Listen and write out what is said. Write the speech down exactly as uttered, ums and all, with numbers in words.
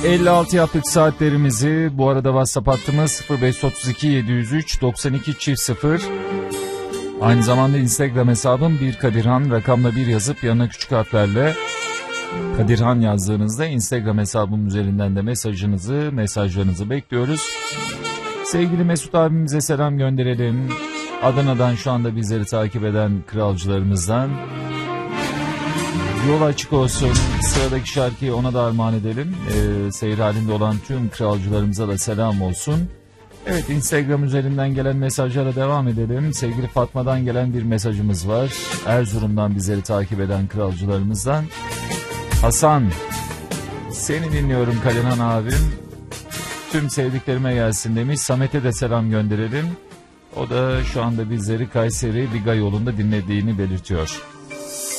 elli altı yaptık saatlerimizi. Bu arada WhatsApp hattımız sıfır beş otuz iki yedi yüz üç doksan iki çift sıfır. Aynı zamanda Instagram hesabım bir Kadirhan, rakamla bir yazıp yanına küçük harflerle Kadirhan yazdığınızda Instagram hesabım üzerinden de mesajınızı, mesajlarınızı bekliyoruz. Sevgili Mesut abimize selam gönderelim. Adana'dan şu anda bizleri takip eden kralcılarımızdan. Yol açık olsun. Sıradaki şarkıyı ona da armağan edelim. Ee, seyir halinde olan tüm kralcılarımıza da selam olsun. Evet, Instagram üzerinden gelen mesajlara devam edelim. Sevgili Fatma'dan gelen bir mesajımız var. Erzurum'dan bizleri takip eden kralcılarımızdan. Hasan, seni dinliyorum Kadirhan abim. Tüm sevdiklerime gelsin demiş. Samet'e de selam gönderelim. O da şu anda bizleri Kayseri Biga yolunda dinlediğini belirtiyor.